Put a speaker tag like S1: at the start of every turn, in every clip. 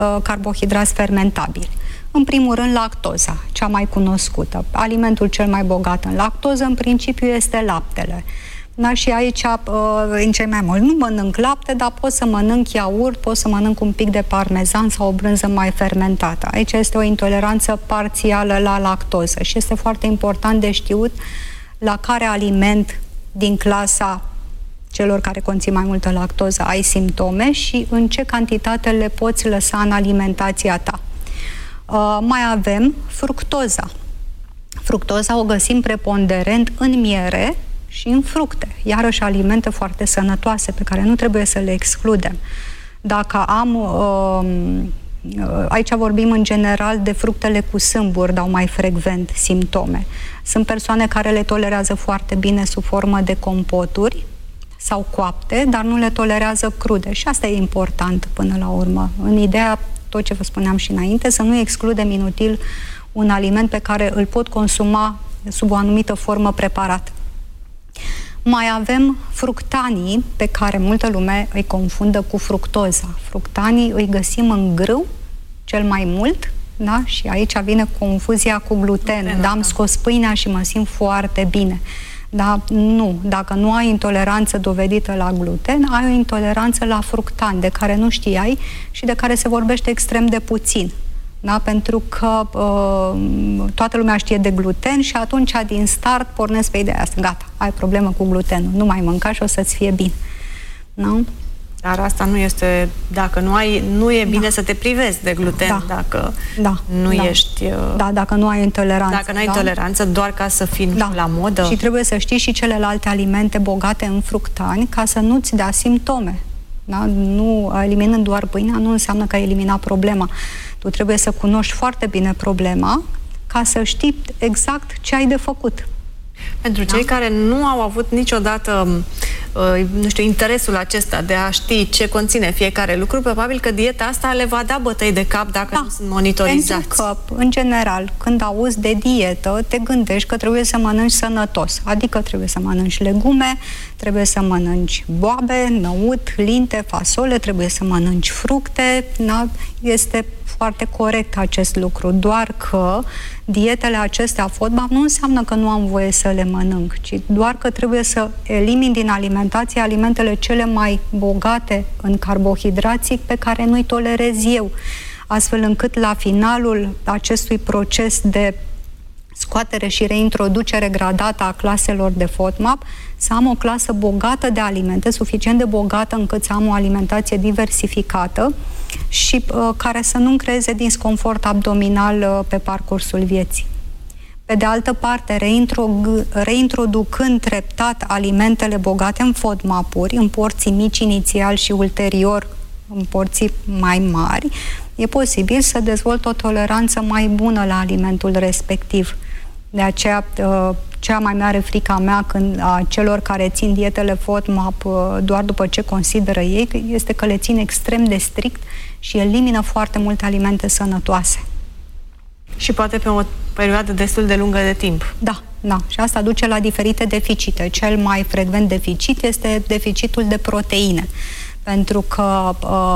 S1: carbohidrați fermentabili. În primul rând, lactoza, cea mai cunoscută. Alimentul cel mai bogat în lactoză, în principiu, este laptele. Da, și aici, în cei mai mult, nu mănânc lapte, dar pot să mănânc iaurt, pot să mănânc un pic de parmezan sau o brânză mai fermentată. Aici este o intoleranță parțială la lactoză și este foarte important de știut la care aliment din clasa celor care conțin mai multă lactoză ai simptome și în ce cantitate le poți lăsa în alimentația ta. Mai avem fructoza. Fructoza o găsim preponderent în miere și în fructe. Iarăși alimente foarte sănătoase pe care nu trebuie să le excludem. Dacă am... aici vorbim în general de fructele cu sâmburi, dau mai frecvent simptome. Sunt persoane care le tolerează foarte bine sub formă de compoturi sau coapte, dar nu le tolerează crude. Și asta e important până la urmă. În ideea, tot ce vă spuneam și înainte, să nu excludem inutil un aliment pe care îl pot consuma sub o anumită formă preparată. Mai avem fructanii, pe care multă lume îi confundă cu fructoza. Fructanii îi găsim în grâu cel mai mult, da? Și aici vine confuzia cu gluten. Da, am scos pâinea și mă simt foarte bine. Da? Nu. Dacă nu ai intoleranță dovedită la gluten, ai o intoleranță la fructani, de care nu știai și de care se vorbește extrem de puțin. Da? Pentru că toată lumea știe de gluten și atunci din start pornesc pe ideea asta. Gata, ai problemă cu glutenul, nu mai mânca și o să-ți fie bine. Nu?
S2: Dar asta nu este, dacă nu ai, nu e bine să te privezi de gluten, dacă nu ești...
S1: dacă nu ai intoleranță.
S2: Dacă nu ai intoleranță, doar ca să fii la modă.
S1: Și trebuie să știi și celelalte alimente bogate în fructani ca să nu-ți dea simptome. Da? Nu, eliminând doar pâinea nu înseamnă că ai eliminat problema. Tu trebuie să cunoști foarte bine problema ca să știi exact ce ai de făcut.
S2: Pentru cei care nu au avut niciodată, nu știu, interesul acesta de a ști ce conține fiecare lucru, probabil că dieta asta le va da bătăi de cap dacă nu sunt monitorizați.
S1: Pentru că, în general, când auzi de dietă, te gândești că trebuie să mănânci sănătos. Adică trebuie să mănânci legume, trebuie să mănânci boabe, năut, linte, fasole, trebuie să mănânci fructe. Da? Este foarte corect acest lucru, doar că dietele acestea FODMAP nu înseamnă că nu am voie să le mănânc, ci doar că trebuie să elimin din alimentație alimentele cele mai bogate în carbohidrații pe care nu-i tolerez eu, astfel încât la finalul acestui proces de scoatere și reintroducere gradată a claselor de FODMAP, să am o clasă bogată de alimente, suficient de bogată încât să am o alimentație diversificată și care să nu-mi creeze disconfort abdominal pe parcursul vieții. Pe de altă parte, reintroducând treptat alimentele bogate în FODMAP-uri, în porții mici inițial și ulterior în porții mai mari, e posibil să dezvolt o toleranță mai bună la alimentul respectiv. De aceea, cea mai mare frica mea a celor care țin dietele FODMAP doar după ce consideră ei, este că le țin extrem de strict și elimină foarte multe alimente sănătoase.
S2: Și poate pe o perioadă destul de lungă de timp.
S1: Da. Și asta duce la diferite deficite. Cel mai frecvent deficit este deficitul de proteine. Pentru că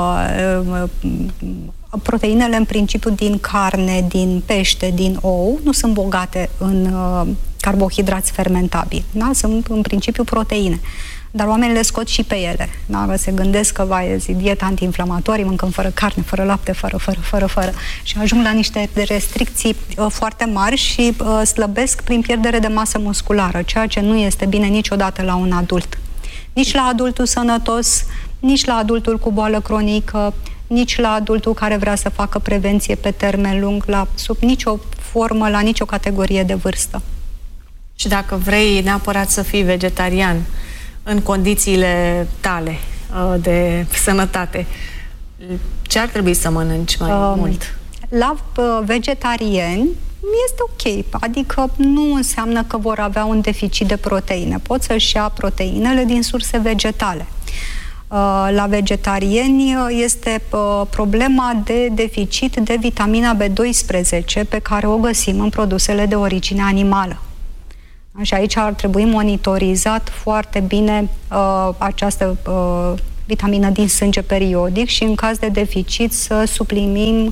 S1: proteinele, în principiu, din carne, din pește, din ou, nu sunt bogate în carbohidrați fermentabili. Da? Sunt, în principiu, proteine. Dar oamenii le scot și pe ele. Da? Se gândesc că dieta antiinflamatorie, mâncăm fără carne, fără lapte, fără. Și ajung la niște restricții foarte mari și slăbesc prin pierdere de masă musculară, ceea ce nu este bine niciodată la un adult. Nici la adultul sănătos, nici la adultul cu boală cronică, nici la adultul care vrea să facă prevenție pe termen lung, sub nicio formă, la nicio categorie de vârstă.
S2: Și dacă vrei neapărat să fii vegetarian în condițiile tale de sănătate, ce ar trebui să mănânci mai mult?
S1: La vegetariani este ok, adică nu înseamnă că vor avea un deficit de proteine. Pot să-și ia proteinele din surse vegetale. La vegetariani este problema de deficit de vitamina B12 pe care o găsim în produsele de origine animală. Și aici ar trebui monitorizat foarte bine această vitamină din sânge periodic și în caz de deficit să suplimim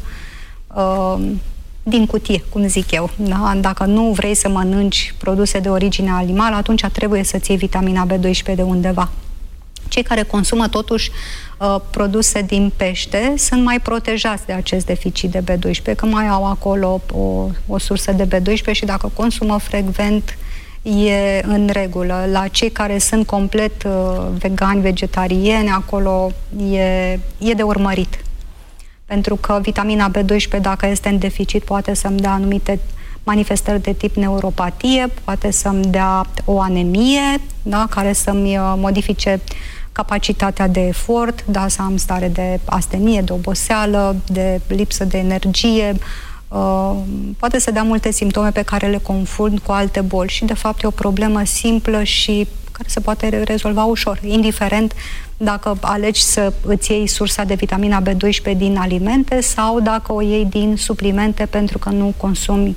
S1: din cutie, cum zic eu. Da? Dacă nu vrei să mănânci produse de origine animală, atunci trebuie să-ți iei vitamina B12 de undeva. Cei care consumă totuși produse din pește sunt mai protejați de acest deficit de B12, că mai au acolo o sursă de B12 și dacă consumă frecvent e în regulă. La cei care sunt complet vegani, vegetarieni, acolo e de urmărit. Pentru că vitamina B12, dacă este în deficit, poate să-mi dea anumite manifestări de tip neuropatie, poate să-mi dea o anemie, da, care să-mi modifice capacitatea de efort, da, să am stare de astenie, de oboseală, de lipsă de energie, poate să dea multe simptome pe care le confund cu alte boli și de fapt e o problemă simplă și care se poate rezolva ușor, indiferent dacă alegi să îți iei sursa de vitamina B12 din alimente sau dacă o iei din suplimente pentru că nu consumi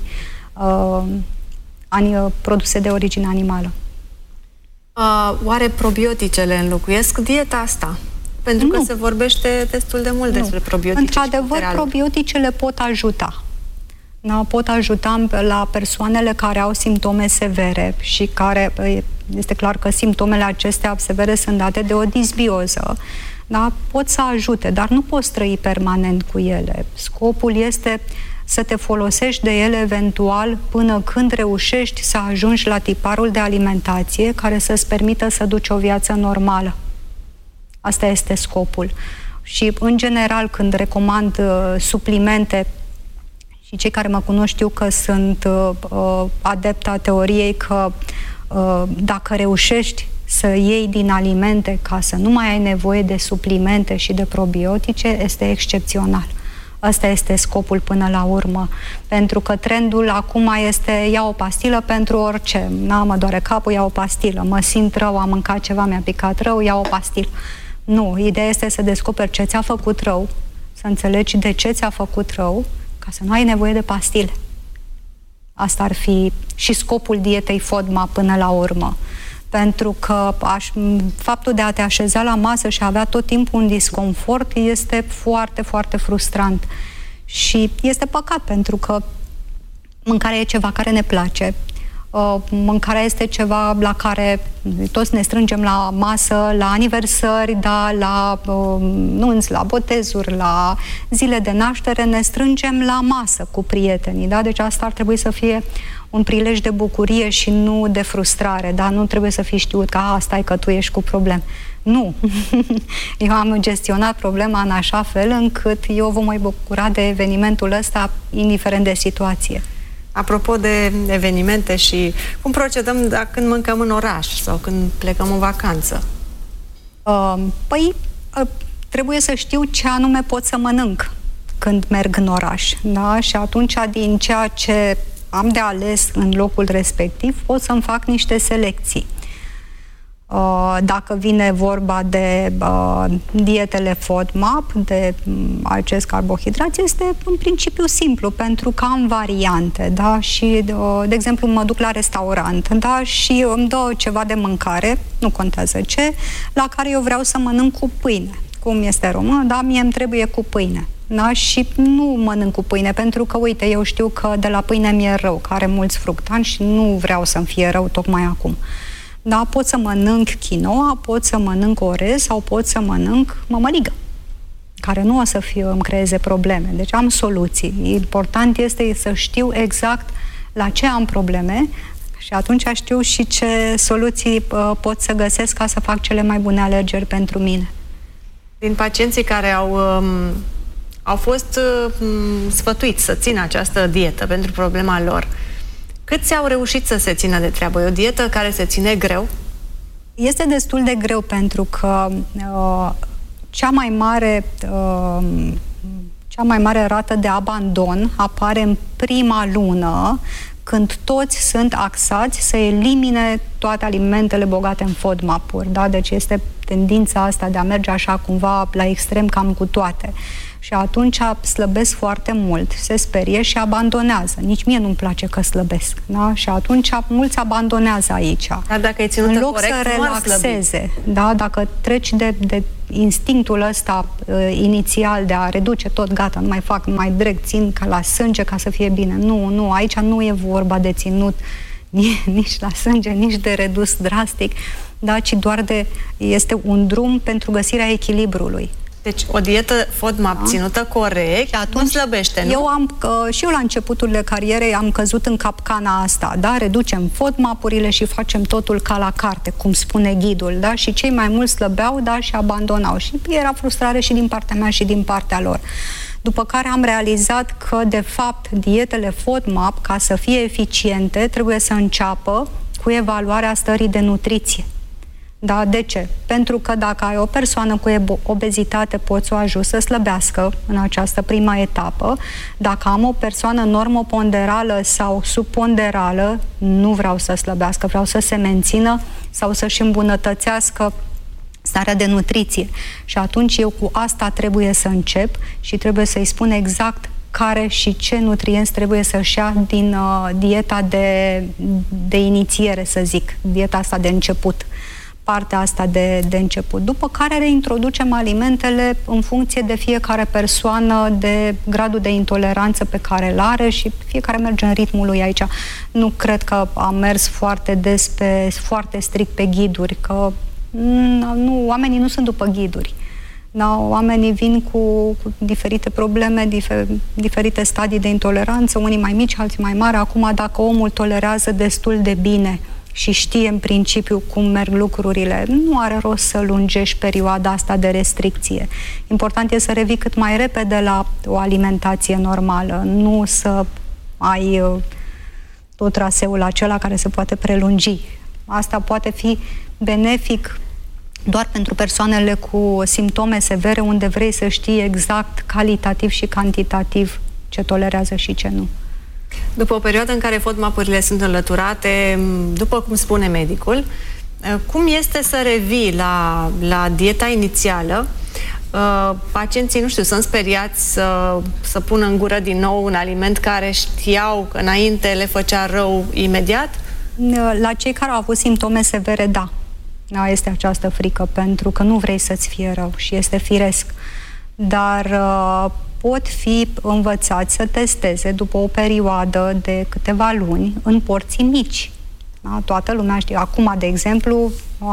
S1: produse de origine animală.
S2: Oare probioticele înlocuiesc dieta asta? Pentru că se vorbește destul de mult despre probiotice.
S1: Într-adevăr, probioticele pot ajuta. Da, pot ajuta la persoanele care au simptome severe și care, este clar că simptomele acestea severe sunt date de o disbioză. Da? Pot să ajute, dar nu poți trăi permanent cu ele. Scopul este să te folosești de ele eventual până când reușești să ajungi la tiparul de alimentație care să-ți permită să duci o viață normală. Asta este scopul. Și, în general, când recomand suplimente, și cei care mă cunosc știu că sunt adeptă a teoriei că dacă reușești să iei din alimente ca să nu mai ai nevoie de suplimente și de probiotice, este excepțional. Ăsta este scopul până la urmă. Pentru că trendul acum este ia o pastilă pentru orice. Mă doare capul, ia o pastilă. Mă simt rău, am mâncat ceva, mi-a picat rău, ia o pastilă. Nu, ideea este să descoperi ce ți-a făcut rău, să înțelegi de ce ți-a făcut rău, ca să nu ai nevoie de pastile. Asta ar fi și scopul dietei FODMAP până la urmă. Pentru că faptul de a te așeza la masă și a avea tot timpul un disconfort este foarte, foarte frustrant. Și este păcat, pentru că mâncarea e ceva care ne place. Mâncarea este ceva la care toți ne strângem la masă, la aniversări, da, la nunți, la botezuri, la zile de naștere, ne strângem la masă cu prietenii, da? Deci asta ar trebui să fie un prilej de bucurie și nu de frustrare, da? Nu trebuie să fii știut că stai că tu ești cu probleme. Nu! Eu am gestionat problema în așa fel încât eu vă mai bucura de evenimentul ăsta, indiferent de situație.
S2: Apropo de evenimente și cum procedăm când mâncăm în oraș sau când plecăm în vacanță?
S1: Trebuie să știu ce anume pot să mănânc când merg în oraș. Da? Și atunci, din ceea ce am de ales în locul respectiv, pot să-mi fac niște selecții. Dacă vine vorba de dietele FODMAP, de acest carbohidrat, este în principiu simplu, pentru că am variante, da? Și, de exemplu, mă duc la restaurant, da? Și îmi dă ceva de mâncare, nu contează ce, la care eu vreau să mănânc cu pâine. Cum este română, da? Mie îmi trebuie cu pâine. Da? Și nu mănânc cu pâine, pentru că, uite, eu știu că de la pâine mi-e rău, că are mulți fructani și nu vreau să-mi fie rău tocmai acum. Da, pot să mănânc quinoa, pot să mănânc orez sau pot să mănânc mămăligă, care nu o să îmi creeze probleme. Deci am soluții. Important este să știu exact la ce am probleme și atunci știu și ce soluții pot să găsesc ca să fac cele mai bune alegeri pentru mine.
S2: Din pacienții care au fost sfătuiți să țină această dietă pentru problema lor, câți au reușit să se țină de treabă? E o dietă care se ține greu?
S1: Este destul de greu, pentru că cea mai mare rată de abandon apare în prima lună, când toți sunt axați să elimine toate alimentele bogate în FODMAP-uri. Da? Deci este tendința asta de a merge așa cumva la extrem cam cu toate. Și atunci slăbesc foarte mult, se sperie și abandonează. Nici mie nu-mi place că slăbesc. Da? Și atunci mulți abandonează aici.
S2: Dar dacă ai ținută
S1: în loc
S2: corect,
S1: să relaxeze, da? Dacă treci de instinctul ăsta inițial de a reduce tot, gata, nu mai fac, nu mai dreg, țin ca la sânge ca să fie bine. Nu, aici nu e vorba de ținut nici la sânge, nici de redus drastic, da, ci doar este un drum pentru găsirea echilibrului.
S2: Deci o dietă FODMAP ținută corect, atunci nu slăbește, nu?
S1: Și eu la începuturile carierei am căzut în capcana asta, da? Reducem FODMAP-urile și facem totul ca la carte, cum spune ghidul, da? Și cei mai mulți slăbeau, da? Și abandonau. Și era frustrare și din partea mea și din partea lor. După care am realizat că, de fapt, dietele FODMAP, ca să fie eficiente, trebuie să înceapă cu evaluarea stării de nutriție. Da, de ce? Pentru că dacă ai o persoană cu obezitate, poți o ajuta să slăbească în această prima etapă. Dacă am o persoană normoponderală sau subponderală, nu vreau să slăbească, vreau să se mențină sau să-și îmbunătățească starea de nutriție. Și atunci eu cu asta trebuie să încep și trebuie să-i spun exact care și ce nutrienți trebuie să-și ia din dieta de inițiere, să zic, dieta asta de început. Partea asta de început. După care reintroducem alimentele în funcție de fiecare persoană, de gradul de intoleranță pe care îl are și fiecare merge în ritmul lui aici. Nu cred că am mers foarte foarte strict pe ghiduri, că nu, oamenii nu sunt după ghiduri. Da, oamenii vin cu diferite probleme, diferite stadii de intoleranță, unii mai mici, alții mai mari. Acum, dacă omul tolerează destul de bine și știe în principiu cum merg lucrurile, nu are rost să lungești perioada asta de restricție. Important e să revii cât mai repede la o alimentație normală, nu să ai tot traseul acela care se poate prelungi. Asta poate fi benefic doar pentru persoanele cu simptome severe, unde vrei să știi exact calitativ și cantitativ ce tolerează și ce nu.
S2: După o perioadă în care FODMAP-urile sunt înlăturate, după cum spune medicul, cum este să revii la dieta inițială? Pacienții, nu știu, sunt speriați să pună în gură din nou un aliment care știau că înainte le făcea rău imediat?
S1: La cei care au avut simptome severe, da. Da, este această frică, pentru că nu vrei să-ți fie rău și este firesc. Dar pot fi învățați să testeze după o perioadă de câteva luni în porții mici. Da? Toată lumea știe. Acum, de exemplu,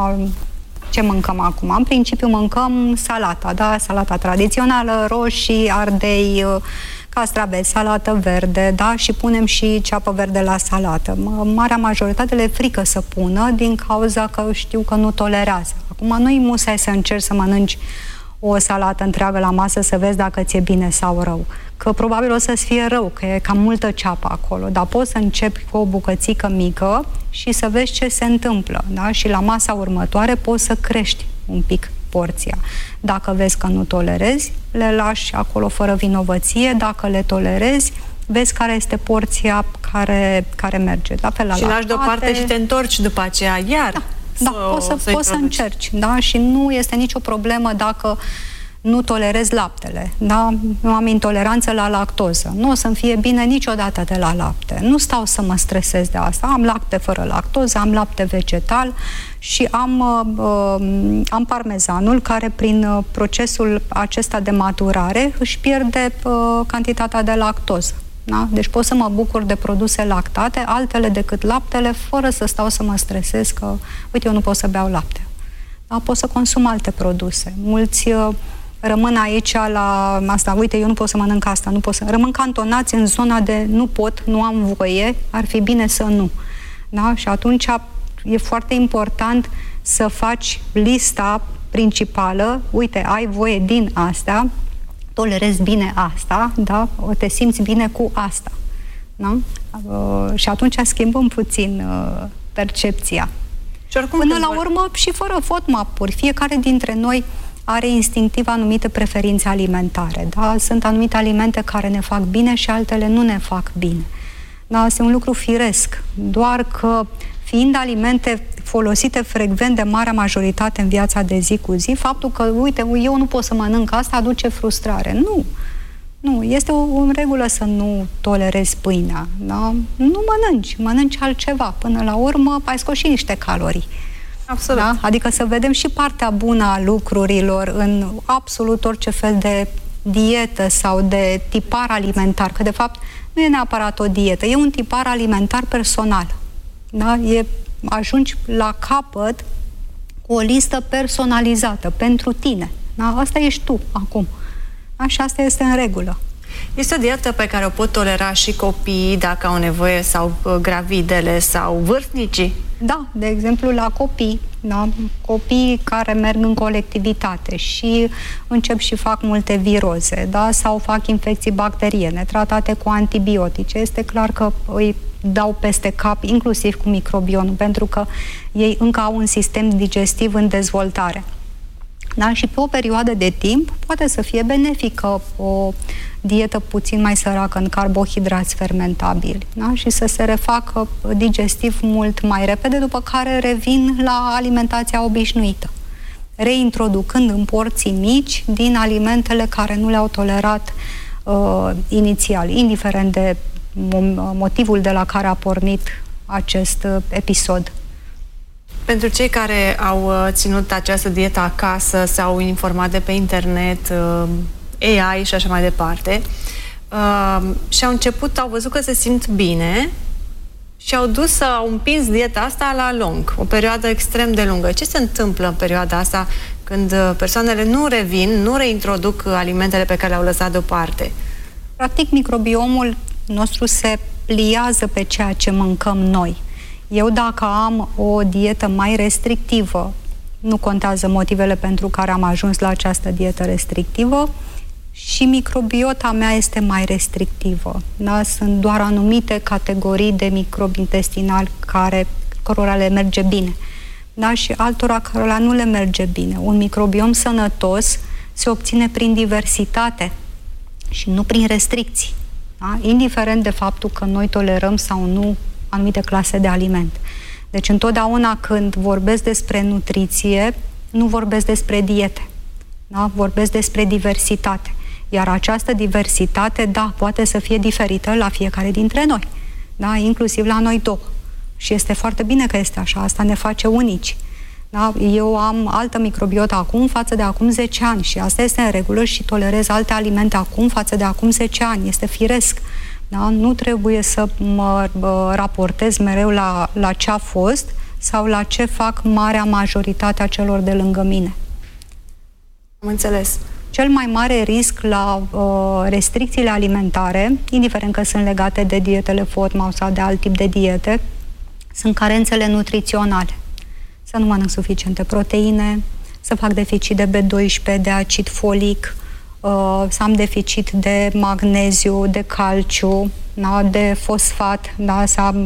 S1: ce mâncăm acum? În principiu mâncăm salata, da? Salata tradițională, roșii, ardei, castraveți, salată verde, da? Și punem și ceapă verde la salată. Marea majoritate le frică să pună din cauza că știu că nu tolerează. Acum nu-i musai să încerci să mănânci o salată întreagă la masă să vezi dacă ți-e bine sau rău. Că probabil o să-ți fie rău, că e cam multă ceapă acolo, dar poți să începi cu o bucățică mică și să vezi ce se întâmplă, da? Și la masa următoare poți să crești un pic porția. Dacă vezi că nu tolerezi, le lași acolo fără vinovăție. Dacă le tolerezi, vezi care este porția care merge. La fel,
S2: și lași deoparte și te întorci după aceea iar.
S1: Da, poți să încerci, da? Și nu este nicio problemă dacă nu tolerezi laptele, da? Nu am intoleranță la lactoză. Nu o să-mi fie bine niciodată de la lapte. Nu stau să mă stresez de asta. Am lapte fără lactoză, am lapte vegetal și am parmezanul care prin procesul acesta de maturare își pierde cantitatea de lactoză. Da? Deci pot să mă bucur de produse lactate, altele decât laptele, fără să stau să mă stresez că, uite, eu nu pot să beau lapte. Da? Pot să consum alte produse. Mulți rămân aici la asta, uite, eu nu pot să mănânc asta, nu pot să... Rămân cantonați în zona de nu pot, nu am voie, ar fi bine să nu. Da? Și atunci e foarte important să faci lista principală, uite, ai voie din astea, tolerezi bine asta, da? Te simți bine cu asta. Da? Și atunci schimbăm puțin percepția.
S2: Și oricum,
S1: până la urmă, și fără FODMAP-uri, fiecare dintre noi are instinctiv anumite preferințe alimentare. Da? Sunt anumite alimente care ne fac bine și altele nu ne fac bine. Da? Este un lucru firesc. Doar că, fiind alimente folosite frecvent de marea majoritate în viața de zi cu zi, faptul că, uite, eu nu pot să mănânc asta, aduce frustrare. Nu. Nu. Este o regulă să nu tolerezi pâinea. Da? Nu mănânci altceva. Până la urmă, ai scos și niște calorii.
S2: Absolut.
S1: Da? Adică să vedem și partea bună a lucrurilor în absolut orice fel de dietă sau de tipar alimentar, că de fapt nu e neapărat o dietă, e un tipar alimentar personal. Da? Ajungi la capăt cu o listă personalizată pentru tine. Da? Asta ești tu acum. Da? Și asta este în regulă.
S2: Este o dietă pe care o pot tolera și copiii dacă au nevoie, sau gravidele, sau vârstnicii?
S1: Da, de exemplu la copii, da? Copiii care merg în colectivitate și încep și fac multe viroze, da? Sau fac infecții bacteriene tratate cu antibiotice, este clar că îi dau peste cap, inclusiv cu microbionul, pentru că ei încă au un sistem digestiv în dezvoltare. Da? Și pe o perioadă de timp poate să fie benefică o dietă puțin mai săracă în carbohidrați fermentabili, da? Și să se refacă digestiv mult mai repede, după care revin la alimentația obișnuită, reintroducând în porții mici din alimentele care nu le-au tolerat inițial, indiferent de motivul de la care a pornit acest episod.
S2: Pentru cei care au ținut această dietă acasă, s-au informat de pe internet, AI și așa mai departe, și au văzut că se simt bine și au împins dieta asta la lung, o perioadă extrem de lungă. Ce se întâmplă în perioada asta când persoanele nu revin, nu reintroduc alimentele pe care le-au lăsat deoparte?
S1: Practic, microbiomul nostru se pliază pe ceea ce mâncăm noi. Eu, dacă am o dietă mai restrictivă, nu contează motivele pentru care am ajuns la această dietă restrictivă, și microbiota mea este mai restrictivă. Da? Sunt doar anumite categorii de microbi intestinali cărora le merge bine. Da? Și altora cărora nu le merge bine. Un microbiom sănătos se obține prin diversitate și nu prin restricții. Da? Indiferent de faptul că noi tolerăm sau nu anumite clase de aliment. Deci întotdeauna când vorbesc despre nutriție, nu vorbesc despre diete. Da? Vorbesc despre diversitate. Iar această diversitate, da, poate să fie diferită la fiecare dintre noi. Da? Inclusiv la noi două. Și este foarte bine că este așa. Asta ne face unici. Da? Eu am altă microbiotă acum față de acum 10 ani și asta este în regulă și tolerez alte alimente acum față de acum 10 ani. Este firesc. Da? Nu trebuie să mă raportez mereu la ce a fost sau la ce fac marea majoritate a celor de lângă mine.
S2: Am înțeles.
S1: Cel mai mare risc la restricțiile alimentare, indiferent că sunt legate de dietele FODMAP sau de alt tip de diete, sunt carențele nutriționale. Să nu mănânc suficiente proteine, să fac deficit de B12, de acid folic, să am deficit de magneziu, de calciu, da, de fosfat, da,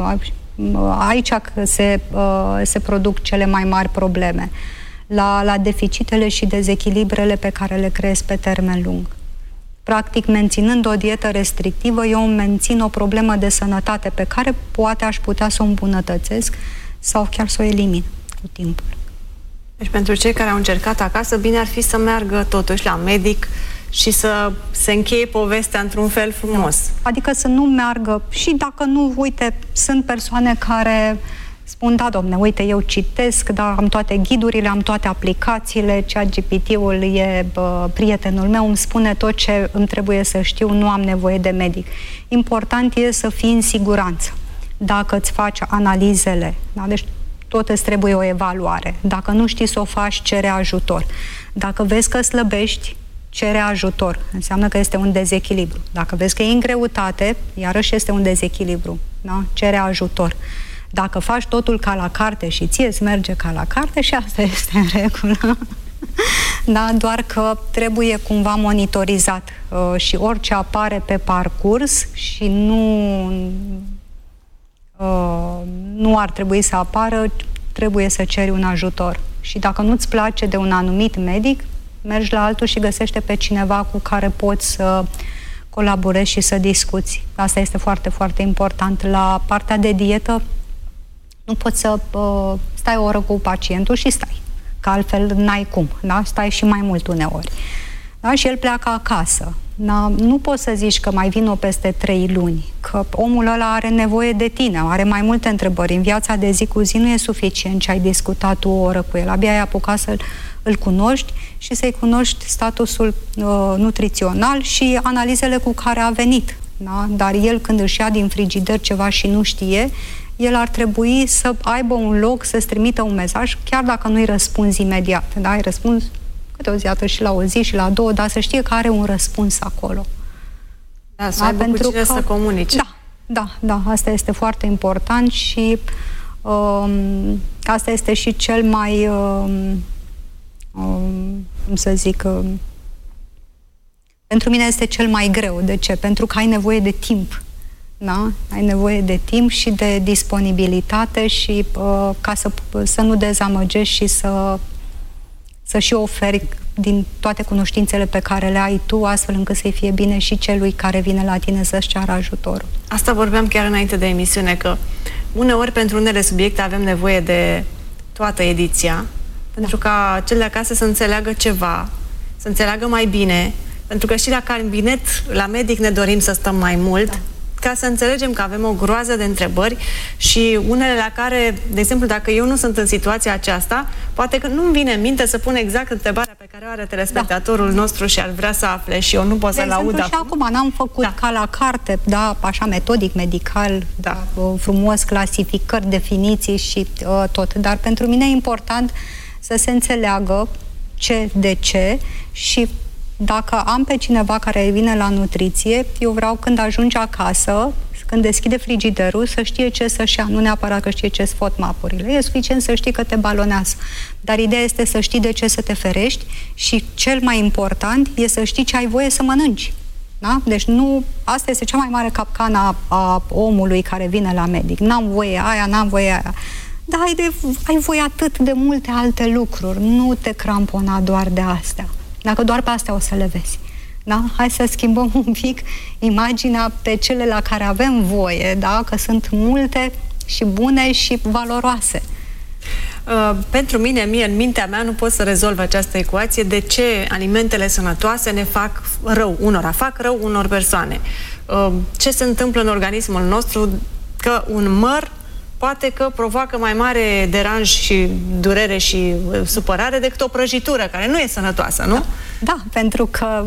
S1: aici se produc cele mai mari probleme. La deficitele și dezechilibrele pe care le creez pe termen lung. Practic, menținând o dietă restrictivă, eu mențin o problemă de sănătate pe care poate aș putea să o îmbunătățesc sau chiar să o elimin cu timpul.
S2: Deci pentru cei care au încercat acasă, bine ar fi să meargă totuși la medic și să se încheie povestea într-un fel frumos.
S1: Adică să nu meargă și dacă nu, uite, sunt persoane care spun, da, domne, uite, eu citesc, da, am toate ghidurile, am toate aplicațiile, ChatGPT-ul e prietenul meu, îmi spune tot ce îmi trebuie să știu, nu am nevoie de medic. Important e să fii în siguranță. Dacă îți faci analizele, da, deci tot îți trebuie o evaluare. Dacă nu știi să o faci, cere ajutor. Dacă vezi că slăbești, cere ajutor. Înseamnă că este un dezechilibru. Dacă vezi că e în greutate, iarăși este un dezechilibru. Da? Cere ajutor. Dacă faci totul ca la carte și ție îți merge ca la carte, și asta este în regulă. Da? Doar că trebuie cumva monitorizat și orice apare pe parcurs și nu ar trebui să apară, trebuie să ceri un ajutor. Și dacă nu-ți place de un anumit medic, mergi la altul și găsește pe cineva cu care poți să colaborezi și să discuți. Asta este foarte, foarte important. La partea de dietă nu poți să stai o oră cu pacientul și stai, că altfel n-ai cum. Da? Stai și mai mult uneori. Da? Și el pleacă acasă. Nu poți să zici că mai vin peste 3 luni, că omul ăla are nevoie de tine, are mai multe întrebări. În viața de zi cu zi nu e suficient ce ai discutat o oră cu el. Abia ai apucat să-l cunoști și să-i cunoști statusul nutrițional și analizele cu care a venit. Da? Dar el, când își ia din frigider ceva și nu știe, el ar trebui să aibă un loc, să-ți trimită un mesaj, chiar dacă nu-i răspunzi imediat. Da? Ai răspuns câte o zi, atât și la o zi și la 2, dar să știe că are un răspuns acolo.
S2: Da, să aibă cu cine să comunice.
S1: Da, asta este foarte important și asta este și cel mai, cum să zic, pentru mine este cel mai greu. De ce? Pentru că ai nevoie de timp. Da? Ai nevoie de timp și de disponibilitate și ca să nu dezamăgești și să și oferi din toate cunoștințele pe care le ai tu, astfel încât să-i fie bine și celui care vine la tine să-și ceară ajutorul.
S2: Asta vorbeam chiar înainte de emisiune, că uneori pentru unele subiecte avem nevoie de toată ediția, pentru ca cel de acasă să înțeleagă ceva, să înțeleagă mai bine, pentru că și la cabinet, la medic ne dorim să stăm mai mult, ca să înțelegem că avem o groază de întrebări și unele la care, de exemplu, dacă eu nu sunt în situația aceasta, poate că nu-mi vine în minte să pun exact întrebarea pe care o are telespectatorul nostru și ar vrea să afle și eu nu pot să-l aud acum.
S1: Și acum n-am făcut ca la carte, așa metodic, medical, frumos, clasificări, definiții și tot. Dar pentru mine e important să se înțeleagă de ce și dacă am pe cineva care vine la nutriție, eu vreau când ajunge acasă, când deschide frigiderul, să știe ce să-și ia, nu neapărat că știe ce-s FODMAP-urile. E suficient să știi că te balonează. Dar ideea este să știi de ce să te ferești și cel mai important e să știi ce ai voie să mănânci. Da? Deci asta este cea mai mare capcană a omului care vine la medic. N-am voie aia, n-am voie aia. Dar ai voie atât de multe alte lucruri. Nu te crampona doar de astea. Dacă doar pe astea o să le vezi. Da? Hai să schimbăm un pic imaginea pe cele la care avem voie, da? Că sunt multe și bune și valoroase.
S2: Pentru mine, în mintea mea, nu pot să rezolv această ecuație de ce alimentele sănătoase ne fac rău unora, fac rău unor persoane. Ce se întâmplă în organismul nostru că un măr poate că provoacă mai mare deranj și durere și supărare decât o prăjitură, care nu e sănătoasă, nu?
S1: Da, pentru că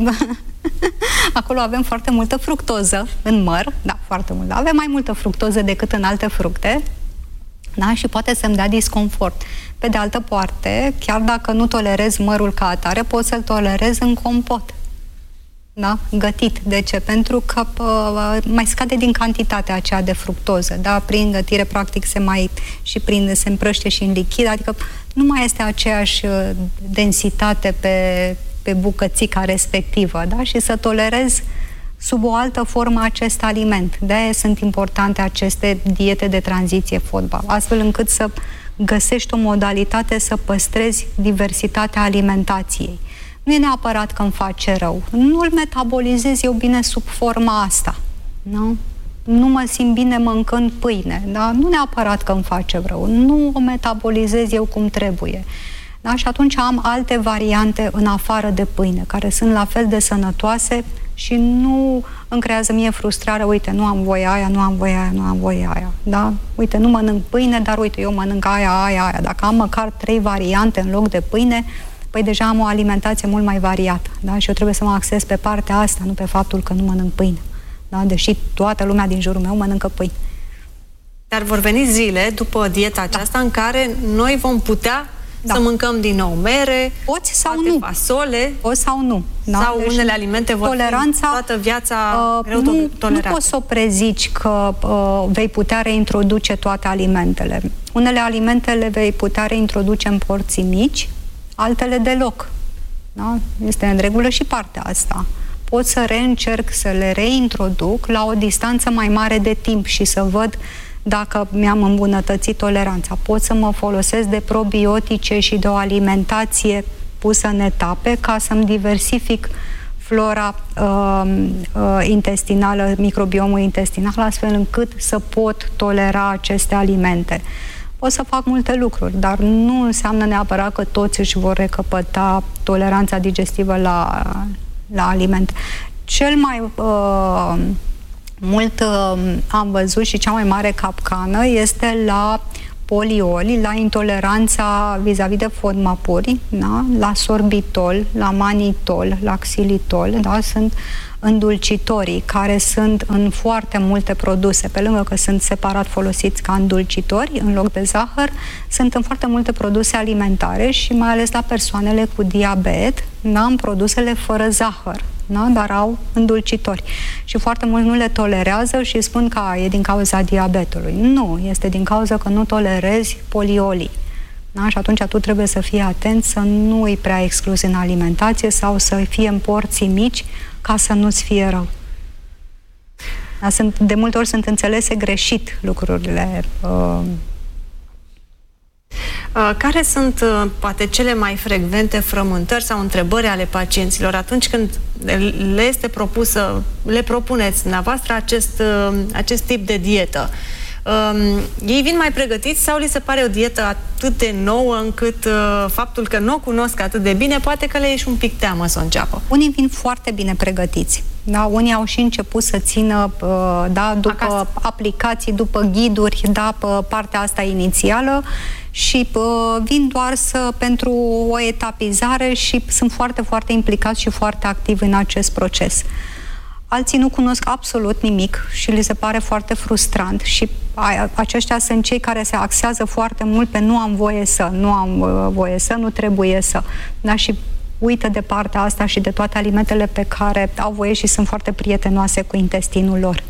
S1: acolo avem foarte multă fructoză în măr, foarte mult. Avem mai multă fructoză decât în alte fructe, da? Și poate să-mi dea disconfort. Pe de altă parte, chiar dacă nu tolerez mărul ca atare, pot să-l tolerez în compot. Da? Gătit. De ce? Pentru că mai scade din cantitatea aceea de fructoză. Da? Prin gătire, practic, se împrăște și în lichid, adică nu mai este aceeași densitate pe bucățica respectivă. Da? Și să tolerez sub o altă formă acest aliment. De-aia sunt importante aceste diete de tranziție FODMAP, astfel încât să găsești o modalitate să păstrezi diversitatea alimentației. Nu e neapărat că îmi face rău. Nu-l metabolizez eu bine sub forma asta. Nu? Nu mă simt bine mâncând pâine. Da? Nu neapărat că îmi face rău. Nu o metabolizez eu cum trebuie. Da? Și atunci am alte variante în afară de pâine, care sunt la fel de sănătoase și nu îmi creează mie frustrare. Uite, nu am voie aia, nu am voie aia, nu am voie aia. Da? Uite, nu mănânc pâine, dar uite, eu mănânc aia. Dacă am măcar 3 variante în loc de pâine, păi deja am o alimentație mult mai variată, da? Și eu trebuie să mă axez pe partea asta, nu pe faptul că nu mănânc pâine. Da? Deși toată lumea din jurul meu mănâncă pâine.
S2: Dar vor veni zile după dieta aceasta în care noi vom putea să mâncăm din nou mere,
S1: poți sau nu,
S2: fasole,
S1: poți sau nu. Da?
S2: Sau deci unele alimente vor fi toată viața greu tolerate.
S1: Nu poți să o prezici că vei putea reintroduce toate alimentele. Unele alimente le vei putea reintroduce în porții mici, altele deloc. Da? Este în regulă și partea asta. Pot să reîncerc să le reintroduc la o distanță mai mare de timp și să văd dacă mi-am îmbunătățit toleranța. Pot să mă folosesc de probiotice și de o alimentație pusă în etape ca să-mi diversific flora intestinală, microbiomul intestinal, astfel încât să pot tolera aceste alimente. Pot să fac multe lucruri, dar nu înseamnă neapărat că toți își vor recăpăta toleranța digestivă la alimente. Cel mai mult am văzut și cea mai mare capcană este la polioli, la intoleranța vis-a-vis de FODMAP-uri, da? La sorbitol, la manitol, la xilitol, da? Sunt îndulcitorii care sunt în foarte multe produse, pe lângă că sunt separat folosiți ca îndulcitori în loc de zahăr, sunt în foarte multe produse alimentare și mai ales la persoanele cu diabet, da? În produsele fără zahăr. Da? Dar au îndulcitori. Și foarte mulți nu le tolerează și spun că e din cauza diabetului. Nu, este din cauza că nu tolerezi poliolii. Da? Și atunci tu trebuie să fii atent să nu îi prea excluzi în alimentație sau să fie în porții mici ca să nu-ți fie rău. Da? De multe ori sunt înțelese greșit lucrurile.
S2: Care sunt, poate, cele mai frecvente frământări sau întrebări ale pacienților atunci când le propuneți dumneavoastră acest tip de dietă? Ei vin mai pregătiți sau li se pare o dietă atât de nouă încât faptul că nu o cunosc atât de bine, poate că le e și un pic teamă să o înceapă?
S1: Unii vin foarte bine pregătiți. Da? Unii au și început să țină după acasă aplicații, după ghiduri, da, pe partea asta inițială și vin doar pentru o etapizare și sunt foarte, foarte implicați și foarte activi în acest proces. Alții nu cunosc absolut nimic și li se pare foarte frustrant și aceștia sunt cei care se axează foarte mult pe nu am voie să, nu trebuie să. Da? Și uită de partea asta și de toate alimentele pe care au voie și sunt foarte prietenoase cu intestinul lor.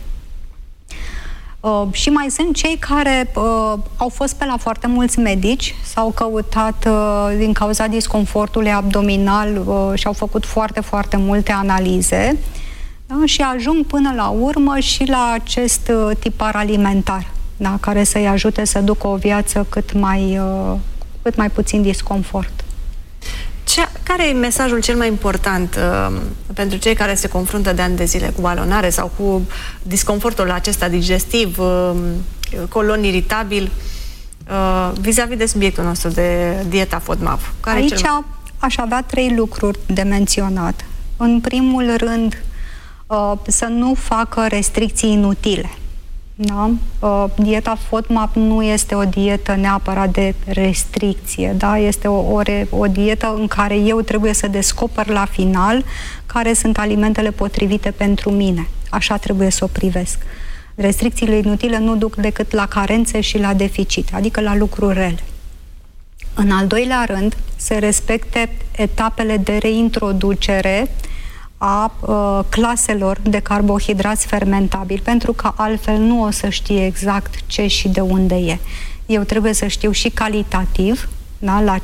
S1: Și mai sunt cei care au fost pe la foarte mulți medici, s-au căutat din cauza disconfortului abdominal și au făcut foarte, foarte multe analize, da? Și ajung până la urmă și la acest tipar alimentar, da? Care să-i ajute să ducă o viață cât mai puțin disconfort.
S2: Care e mesajul cel mai important pentru cei care se confruntă de ani de zile cu balonare sau cu disconfortul acesta digestiv, colon iritabil, vis-a-vis de subiectul nostru de dieta FODMAP?
S1: Aici aș avea 3 lucruri de menționat. În primul rând, să nu facă restricții inutile. Da? Dieta FODMAP nu este o dietă neapărat de restricție, da? Este o dietă în care eu trebuie să descoper la final care sunt alimentele potrivite pentru mine. Așa trebuie să o privesc. Restricțiile inutile nu duc decât la carențe și la deficite, adică la lucruri rele. În al doilea rând, se respecte etapele de reintroducere a claselor de carbohidrați fermentabili, pentru că altfel nu o să știe exact ce și de unde e. Eu trebuie să știu și calitativ, da, la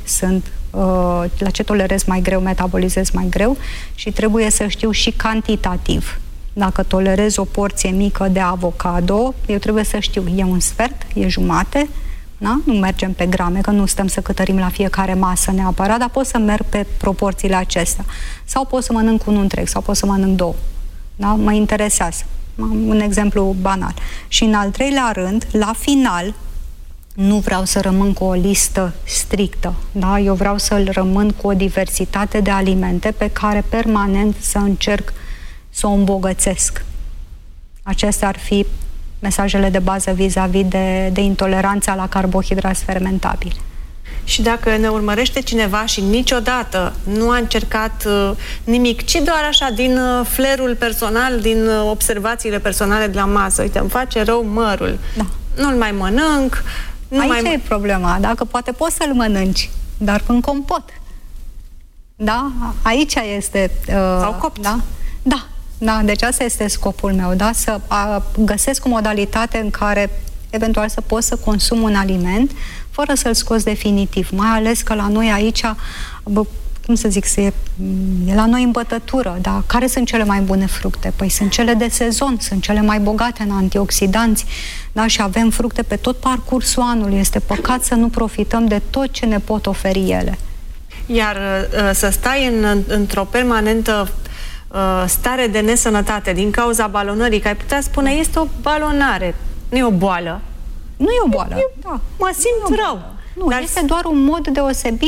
S1: ce tolerez mai greu, metabolizez mai greu, și trebuie să știu și cantitativ. Dacă tolerez o porție mică de avocado, eu trebuie să știu, e un sfert, e jumate, da? Nu mergem pe grame, că nu stăm să câtărim la fiecare masă neapărat, dar pot să merg pe proporțiile acestea. Sau pot să mănânc unul întreg, sau pot să mănânc 2. Da? Mă interesează. Un exemplu banal. Și în al treilea rând, la final, nu vreau să rămân cu o listă strictă. Da? Eu vreau să rămân cu o diversitate de alimente pe care permanent să încerc să o îmbogățesc. Acestea ar fi mesajele de bază vis-a-vis de intoleranța la carbohidrați fermentabili.
S2: Și dacă ne urmărește cineva și niciodată nu a încercat nimic, ci doar așa din flerul personal, din observațiile personale de la masă, uite, îmi face rău mărul, da, nu-l mai mănânc.
S1: Aici e problema, dacă poate poți să-l mănânci, dar în compot. Da? Aici este...
S2: Sau copt.
S1: Da? Da. Da, deci asta este scopul meu, da? Să găsesc o modalitate în care eventual să pot să consum un aliment fără să-l scoți definitiv. Mai ales că la noi aici, cum să zic, e la noi în bătătură, da? Care sunt cele mai bune fructe? Păi sunt cele de sezon, sunt cele mai bogate în antioxidanți, da? Și avem fructe pe tot parcursul anului. Este păcat să nu profităm de tot ce ne pot oferi ele.
S2: Iar să stai într-o permanentă stare de nesănătate din cauza balonării, că ai putea spune, este o balonare, nu e o boală.
S1: Nu e o boală, da.
S2: Mă simt rău.
S1: Nu, dar este doar un mod deosebit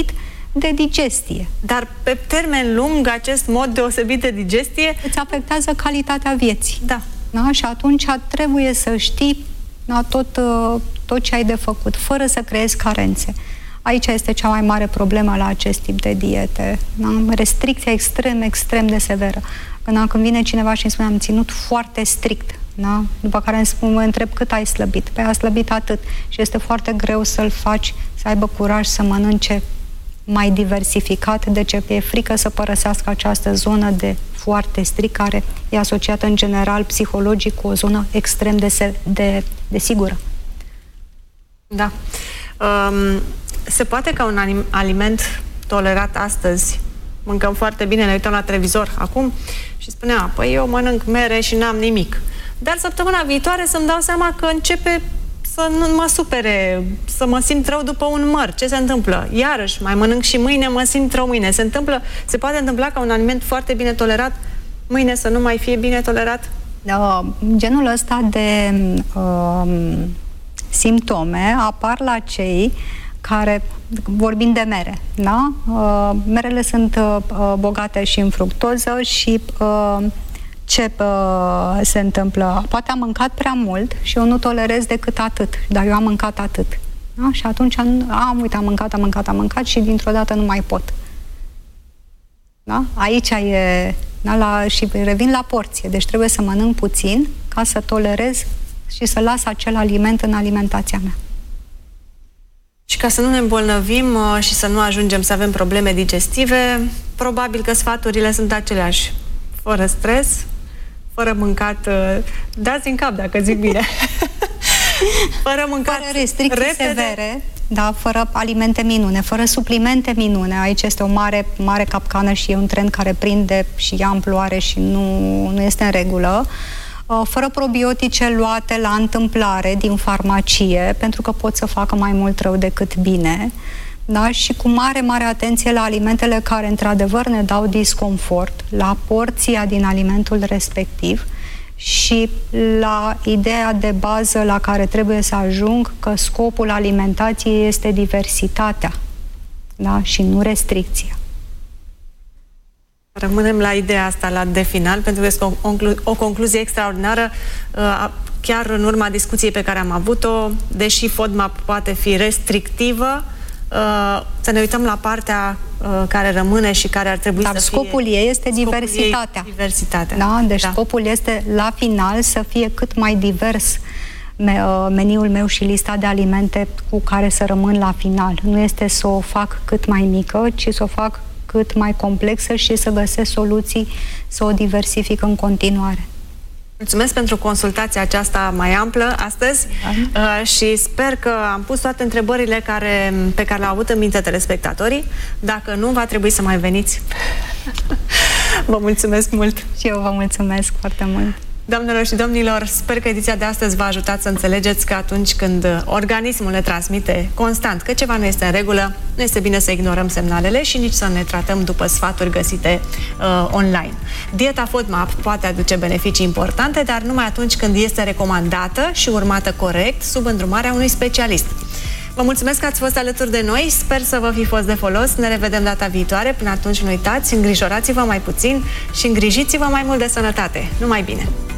S1: de digestie.
S2: Dar pe termen lung, acest mod deosebit de digestie
S1: îți afectează calitatea vieții.
S2: Da.
S1: Da? Și atunci trebuie să știi, da, tot ce ai de făcut, fără să creezi carențe. Aici este cea mai mare problemă la acest tip de diete. Da? Restricția extrem de severă. Când vine cineva și îmi spune, am ținut foarte strict, da? După care mă întreb cât ai slăbit. Păi a slăbit atât. Și este foarte greu să-l faci să aibă curaj să mănânce mai diversificat. De ce? E frică să părăsească această zonă de foarte strict, care e asociată în general psihologic cu o zonă extrem de sigură.
S2: Da. Se poate ca un aliment tolerat astăzi, mâncăm foarte bine, ne uităm la televizor acum și spunea, păi eu mănânc mere și n-am nimic. Dar săptămâna viitoare să-mi dau seama că începe să nu mă supere, să mă simt rău după un măr. Ce se întâmplă? Iarăși, mai mănânc și mâine, mă simt rău mâine. Se poate întâmpla ca un aliment foarte bine tolerat mâine să nu mai fie bine tolerat?
S1: Genul ăsta de simptome apar la cei care, vorbim de mere, da? Merele sunt bogate și în fructoză și ce se întâmplă? Poate am mâncat prea mult și eu nu tolerez decât atât, dar eu am mâncat atât. Da? Și atunci uite, am mâncat și dintr-o dată nu mai pot. Da? Aici e... Da, și revin la porție. Deci trebuie să mănânc puțin ca să tolerez și să las acel aliment în alimentația mea.
S2: Și ca să nu ne îmbolnăvim și să nu ajungem să avem probleme digestive, probabil că sfaturile sunt aceleași. Fără stres, fără mâncat... dați în cap dacă zic bine. Fără mâncat...
S1: Fără restricții severe, da, fără alimente minune, fără suplimente minune. Aici este o mare capcană și e un trend care prinde și ia amploare și nu este în regulă. Fără probiotice luate la întâmplare din farmacie, pentru că pot să facă mai mult rău decât bine. Da? Și cu mare atenție la alimentele care într-adevăr ne dau disconfort, la porția din alimentul respectiv și la ideea de bază la care trebuie să ajung, că scopul alimentației este diversitatea, da? Și nu restricția.
S2: Rămânem la ideea asta de final, pentru că este o concluzie extraordinară. Chiar în urma discuției pe care am avut-o, deși FODMAP poate fi restrictivă, să ne uităm la partea care rămâne și care ar trebui să fie...
S1: Scopul ei este diversitatea. Da? Deci scopul este la final să fie cât mai divers meniul meu și lista de alimente cu care să rămân la final. Nu este să o fac cât mai mică, ci să o fac cât mai complexă și să găsesc soluții să o diversific în continuare.
S2: Mulțumesc pentru consultația aceasta mai amplă astăzi și sper că am pus toate întrebările pe care le-au avut în minte telespectatorii. Dacă nu, va trebui să mai veniți. Vă mulțumesc mult!
S1: Și eu vă mulțumesc foarte mult!
S2: Doamnelor și domnilor, sper că ediția de astăzi v-a ajutat să înțelegeți că atunci când organismul ne transmite constant că ceva nu este în regulă, nu este bine să ignorăm semnalele și nici să ne tratăm după sfaturi găsite online. Dieta FODMAP poate aduce beneficii importante, dar numai atunci când este recomandată și urmată corect sub îndrumarea unui specialist. Vă mulțumesc că ați fost alături de noi, sper să vă fi fost de folos, ne revedem data viitoare, până atunci nu uitați, îngrijorați-vă mai puțin și îngrijiți-vă mai mult de sănătate. Numai bine!